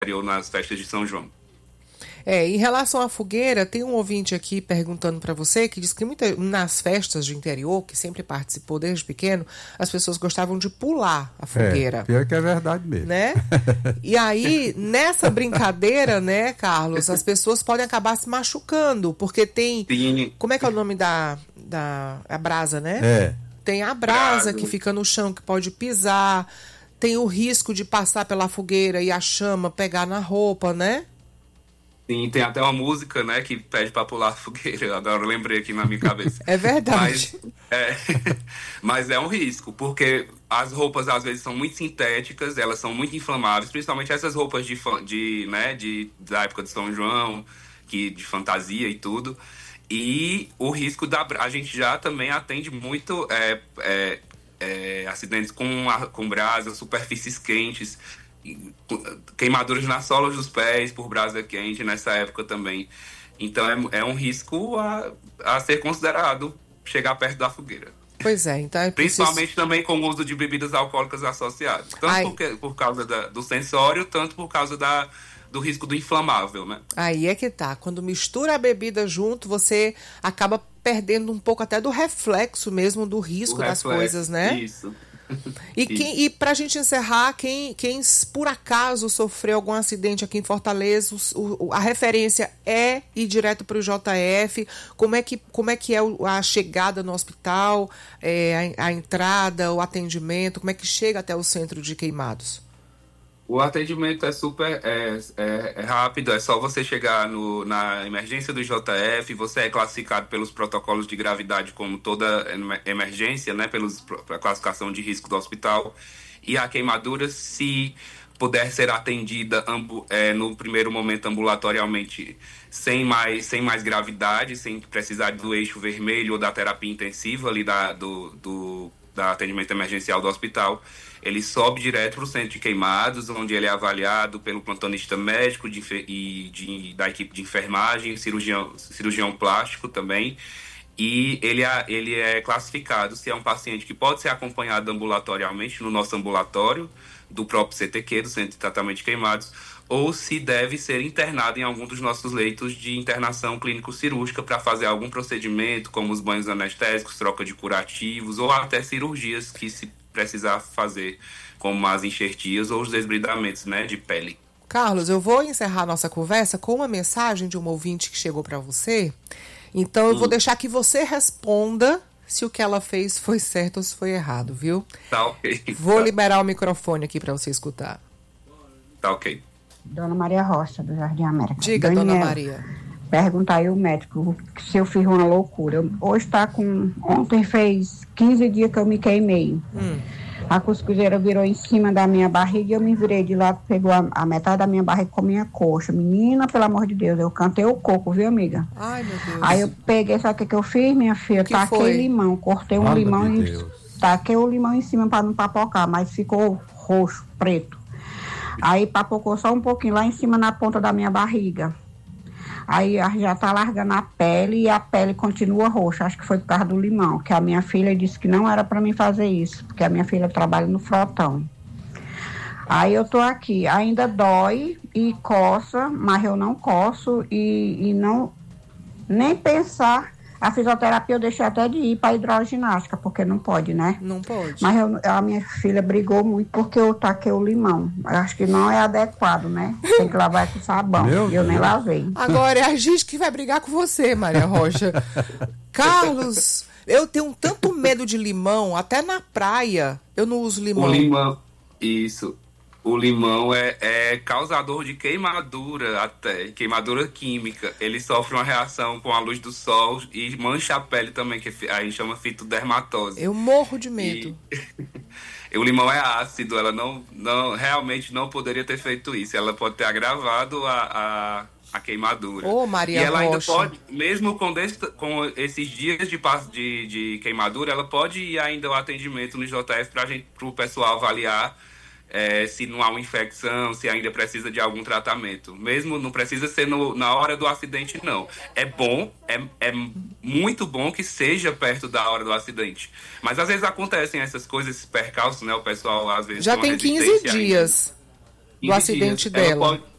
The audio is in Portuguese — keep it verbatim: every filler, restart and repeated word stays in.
interior nas festas de São João. É, em relação à fogueira, tem um ouvinte aqui perguntando para você que diz que muita, nas festas de interior, que sempre participou desde pequeno, as pessoas gostavam de pular a fogueira. É, pior que é verdade mesmo. Né? E aí, nessa brincadeira, né, Carlos, as pessoas podem acabar se machucando, porque tem... Sim. Como é que é o nome da... da a brasa, né? É. Tem a brasa Brasa. que fica no chão, que pode pisar, tem o risco de passar pela fogueira e a chama pegar na roupa, né? Sim, tem até uma música, né, que pede pra pular a fogueira. Agora eu lembrei aqui na minha cabeça. É verdade. Mas é, mas é um risco, porque as roupas às vezes são muito sintéticas, elas são muito inflamáveis, principalmente essas roupas de, fa- de, né, de, da época de São João, que, de fantasia e tudo. E o risco da... bra- A gente já também atende muito é, é, é, acidentes com, a- com brasa, superfícies quentes, queimaduras nas solas dos pés por brasa quente nessa época também. Então é, é um risco a, a ser considerado chegar perto da fogueira. Pois é, então é preciso... Principalmente também com o uso de bebidas alcoólicas associadas. Tanto Ai. porque, por causa da, do sensório, tanto por causa da, do risco do inflamável, né? Aí é que tá. Quando mistura a bebida junto, você acaba perdendo um pouco até do reflexo mesmo, do risco O das reflexo, coisas, né? Isso. E, quem, e pra gente encerrar, quem, quem por acaso sofreu algum acidente aqui em Fortaleza, o, o- a referência é ir direto para o J F. Como é que, como é, que é o- a chegada no hospital, é, a, a entrada, o atendimento, como é que chega até o centro de queimados? O atendimento é super é, é- é rápido, é só você chegar no- na emergência do J F, você é classificado pelos protocolos de gravidade como toda emer- emergência, né, pelos, pela classificação de risco do hospital, e a queimadura, se puder ser atendida ambu- é, no primeiro momento ambulatorialmente, sem mais, sem mais gravidade, sem precisar do eixo vermelho ou da terapia intensiva ali da, do, do da atendimento emergencial do hospital, ele sobe direto para o centro de queimados, onde ele é avaliado pelo plantonista médico de, enfe- e de- da equipe de enfermagem, cirurgião, cirurgião plástico também, e ele é, ele é classificado se é um paciente que pode ser acompanhado ambulatorialmente no nosso ambulatório, do próprio C T Q, do Centro de Tratamento de Queimados, ou se deve ser internado em algum dos nossos leitos de internação clínico-cirúrgica para fazer algum procedimento, como os banhos anestésicos, troca de curativos, ou até cirurgias que se precisar fazer, como as enxertias ou os desbridamentos, né, de pele. Carlos, eu vou encerrar nossa conversa com uma mensagem de um ouvinte que chegou para você. Então eu vou deixar que você responda se o que ela fez foi certo ou se foi errado, viu? Tá ok. Vou tá, liberar o microfone aqui para você escutar. tá ok. Dona Maria Rocha, do Jardim América. Diga, Daniel, dona Maria. Perguntar aí o médico se eu fiz uma loucura. Eu- Hoje tá com... Ontem fez quinze dias que eu me queimei. Hum. A cuscuzeira virou em cima da minha barriga e eu me virei de lado, pegou a, a metade da minha barriga com a minha coxa. Menina, pelo amor de Deus, eu cantei o coco, viu, amiga? Ai, meu Deus. Aí eu peguei, sabe o que, que eu fiz, minha filha? Que Taquei foi? limão, cortei um Fala limão de e Deus. taquei o limão em cima para não papocar, mas ficou roxo, preto. Aí papocou só um pouquinho lá em cima na ponta da minha barriga. Aí a- já tá largando a pele e a pele continua roxa. Acho que foi por causa do limão, que a minha filha disse que não era para mim fazer isso, porque a minha filha trabalha no frotão. Aí eu tô aqui, ainda dói e coça, mas eu não coço e, e não nem pensar. A fisioterapia eu deixei até de ir para hidroginástica, porque não pode, né? Não pode. Mas eu- a minha filha brigou muito porque eu taquei o limão. Eu acho que não é adequado, né? Tem que lavar com sabão. Meu E eu nem Deus. lavei. Agora é a gente que vai brigar com você, Maria Rocha. Carlos, eu tenho um tanto medo de limão, até na praia eu não uso limão. O limão, isso. O limão é, é causador de queimadura até, queimadura química. Ele sofre uma reação com a luz do sol e mancha a pele também, que fi- aí chama fitodermatose. Eu morro de medo. E o limão é ácido, ela não, não, realmente não poderia ter feito isso. Ela pode ter agravado a, a, a queimadura. Ô, Maria e ela ainda Rocha. pode, mesmo com, desse- com esses dias de, pas- de, de queimadura, ela pode ir ainda ao atendimento no J F para o pessoal avaliar é, se não há uma infecção, se ainda precisa de algum tratamento. Mesmo não precisa ser no, na hora do acidente, não. É bom, é, é muito bom que seja perto da hora do acidente. Mas às vezes acontecem essas coisas, esses percalços, né? O pessoal às vezes Já tem uma tem quinze resistência dias. do acidente dela. Ela pode,